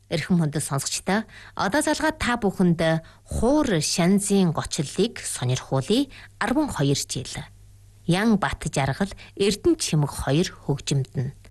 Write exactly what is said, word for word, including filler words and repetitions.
Эрхэм хүндэт сонсогчдоо одоо залгаад та бүхэнд хуур шанзын гочлолыг сонирхуулъя. арван хоёр жил. Ян Бат жаргал Эрдэнэ чимэг хоёр хөгжимдөн.